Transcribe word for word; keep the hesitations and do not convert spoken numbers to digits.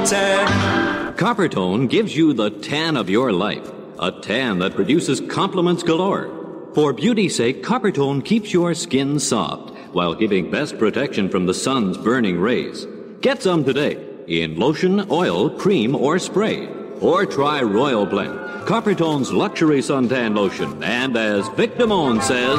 tan. Coppertone gives you the tan of your life, a tan that produces compliments galore. For beauty's sake, Coppertone keeps your skin soft while giving best protection from the sun's burning rays. Get some today in lotion, oil, cream, or spray. Or try Royal Blend, Coppertone's luxury suntan lotion. And as Vic Damone says,